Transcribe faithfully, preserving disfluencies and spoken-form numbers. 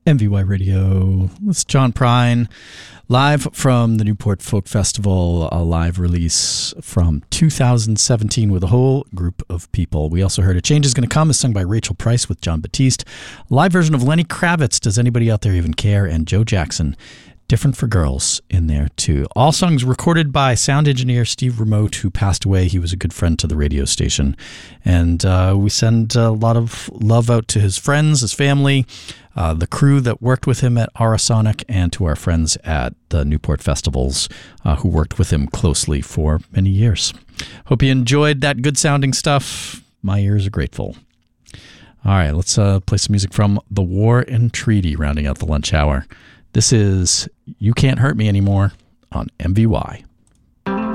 M V Y Radio. It's John Prine, live from the Newport Folk Festival, a live release from two thousand seventeen with a whole group of people. We also heard A Change Is Gonna Come, is sung by Rachel Price with John Batiste. A live version of Lenny Kravitz, Does Anybody Out There Even Care? And Joe Jackson, Different for Girls, in there too. All songs recorded by sound engineer Steve Remote, who passed away. He was a good friend to the radio station. And uh, we send a lot of love out to his friends, his family, uh, the crew that worked with him at Aurosonic, and to our friends at the Newport Festivals uh, who worked with him closely for many years. Hope you enjoyed that good sounding stuff. My ears are grateful. All right, let's uh, play some music from The War and Treaty, rounding out the lunch hour. This is You Can't Hurt Me Anymore on M V Y.